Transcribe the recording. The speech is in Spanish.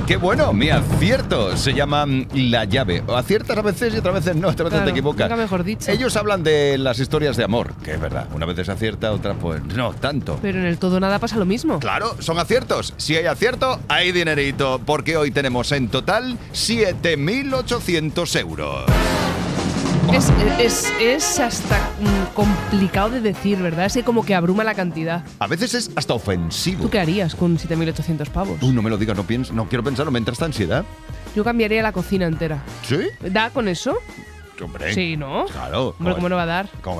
Qué bueno, mi acierto se llama La Llave. Aciertas a veces y otras veces no, otras veces Claro, te equivocas. nunca mejor dicho. Ellos hablan de las historias de amor, que es verdad. Una vez se acierta, otra pues no tanto. Pero en el todo nada pasa lo mismo. Claro, son aciertos. Si hay acierto, hay dinerito, porque hoy tenemos en total 7.800 euros. Es hasta complicado de decir, ¿verdad? Es que como que abruma la cantidad. A veces es hasta ofensivo. ¿Tú qué harías con 7.800 pavos? No me lo digas, no quiero pensarlo, me entra esta ansiedad. Yo cambiaría la cocina entera. ¿Sí? ¿Da con eso? Hombre. Sí, ¿no? Claro. Hombre, ¿cómo no va a dar? Con